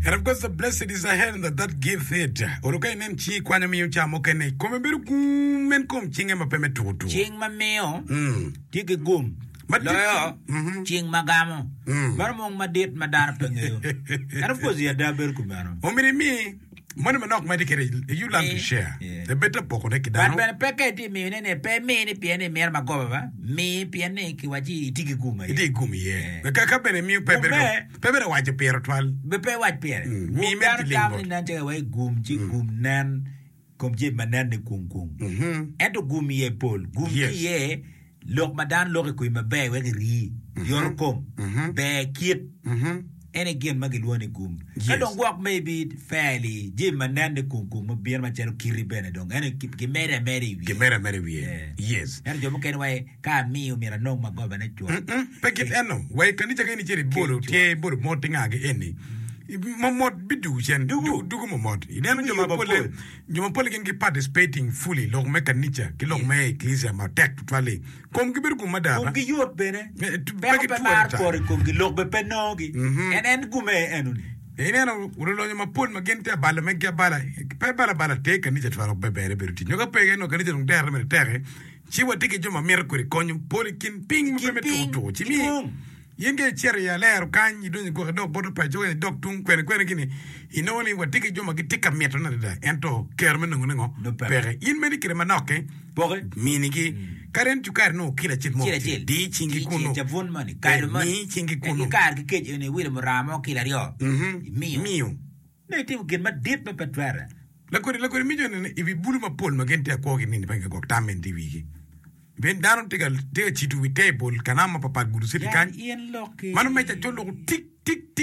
And of course, the blessed is the hand that giveth it. Orokai nen chi kwanya miyo chamo kene. Kome beru men kum chinge mapeme tutu. Ching ma meo. Tiki gum. Loyo. Ching magamo. Baramong madit madana pengayo. And of course, you are double kumano. Omiri mi. Money manok medicare, you learn to share. The better poko neki dano. But peketi mi ne pe me ni piene mer magoba me piene ki waji tiki guma. Iti gumi ye. The kaka bene mi pebere waje pero twal. Bepe waje pero. Mi me tilingo. Ni nanje we gum chi gum nan kom je manan de kum. Ento gumi ye pol. Gumi ye lok madan lok ko ma be we ri. Yor kom. Be kit. And again, Magiluani gum. I don't walk maybe fairly. Jim and Nande kum beer my channel Kiri Benedong. And Gimera Mary. Gimera Mary. Yes. And you can way, car me, you made a no my governor. Pack it, no. Why can you take any cherry bolo, tea, bolo, morting any? Momot bidu chen do momot. Then you can participating fully. Long make a nicha, kilong may, Ecclesia, my tech to valley. Come give it kumada. Come give you bene. Back it for look bepenogi. And then gume enuni. Eno ulo ma pol magenta bala mega bala. Pe bala take a nicha to bebe berti. You go pay no canita on terre. She will take a jumma mercury conum polikin ping to Jimmy. Yenge cherry ya lair kan you don't go dog bottle pa joy dog tung kwen gini inoni wa tiki joma ki tika meto na da ento kermen ngo pere in meni kire manoke boge minigi karen tu kar no kila chit mo di chingi kuno javon mani kar mani chingi kuno kar ke ne wir moramo kila rio mio ne tim gen ma dip me patwara la kori mi jone ibi bulu ma pol ma gente ko ki ni banga ko tamen di wiki ben daron tiga chitu wi table kanama papa guru siti kan manu mecha cholo tik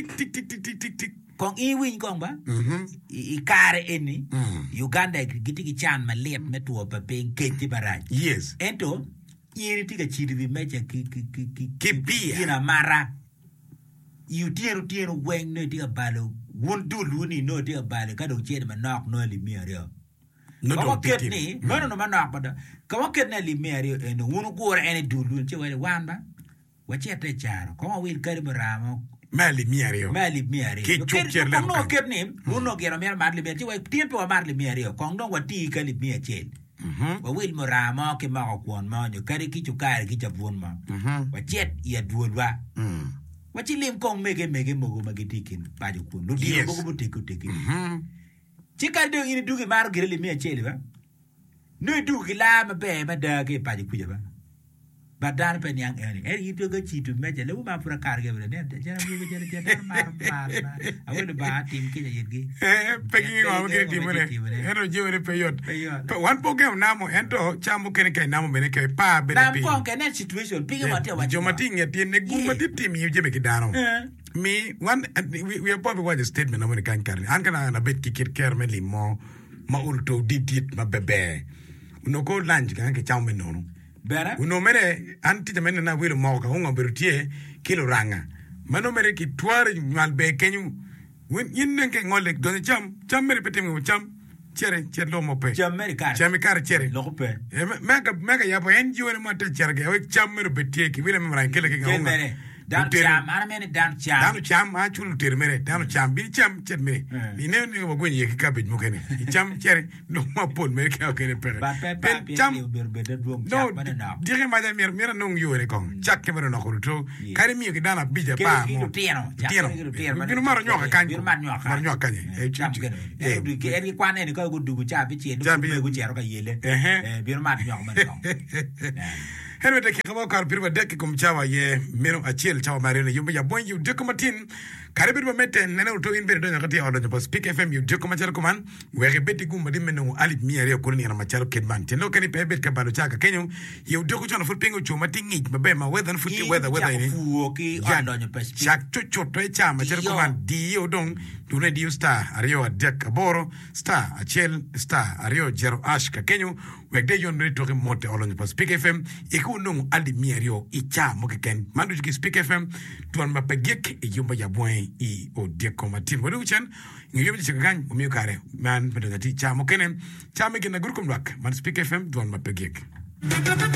tik kong I win kong ba I kare eni Uganda gitiki chan ma lep me tuo pa pen kenti baraj yes ento yeri tiga chitu wi mecha ki bia kina mara you tiero weng ne tiga balo won du luni no tiga balo ka do chede ma nok no li mi ario no manok bada kawa ketna li meri en wonu gore en dulu che wale wamba wache te charo ko wil kari baramo mali miari ki chukcher le no ketni wonu gero mer marli meri che wale tiempo marli meri ko ndong wati kali mi achel wa wil moramo ke ma ko kon ma nyo kari ki chukar ki chabun ma wache ya duolwa wachi lim kong mege mogo magitikin bajo kun no dio mogo butiki Chika do ini dugi maru gireli mi acheli ba. No dugi la ma be ma da ke pa ji kuja ba. Ba dan pe nyang eni. Itu ga chitu meja le ma pura kar ge bele ne. Jara mi jara mar. Awu ba tim ki yegi. Peki ngo ngiri timune. Ero jiwere peyot. One program namo ento chamu kene kai namo bene kai pa bene pi. Nam kon kene situation pinga mate wa. Jomating ya tiene guma tim yu jebe kidano. Me one we are probably watch a statement of kan kar an kana na bet kikir ker me limo ma ulto didit ma bebe uno ko lanj kan ke chawme nono bera uno mere anti men na wilo mo ka ngo berutie kilo ranga mano mere ki tware mal be kenyu yin nen ke ngolek don cham mere petem ngo cham chere lo mo pe cham kar chere lo pe mega ya po enji wona ma te chere ke cham mere betie ki wile me ran kele ke ngo Dan cham, ana mene dan cham. Danu cham, ha chulu termere. Danu cham, bi cham chermere. Ni ne ni mo gwenye ki cabbage mo kene. Cham chere no ma pol mere ka kene pere. Ben cham berbeda duom cham bana na. Dire ma da mera nong yore kong. Chak ke mera no ko to. Kare mi ki dana bija pa mo. Tieno. Bino maro nyoka kan. Bino mar nyoka. Mar nyoka ni. Cham kene. Du ke eri kwane ni ko du cha bi che. Du ko chero ka yele. Bino mar nyoka man kong. Henry de kikamo kar pirwa deki kumchawa ye mero achiel chawa marene yumba ya boy you deko matin karibiru mete nene uto inbere donya kati ya odonyo po Speak FM you deko macharo kuman wege beti gumba di menu alip miya rea kuruni yana macharo kidman teno kani pe bet kabalo chaka kenyo you deko chana fut pingo chuma tingich mabema weather futi weather ini chak chucho toe cha macharo kuman diyo dong dune diyo star ario dek aboro star achiel star ario jero ashka kenyo wege yon rito mote odonyo po Speak FM iku nung ali miario icha mokeken mandu ki Speak FM tuan mapegek yumba ya bwen I o deko matin wadu chan ngiyumba chikagan umiukare man pedagati cha mokenen cha mekena gurukum lak man Speak FM tuan mapegek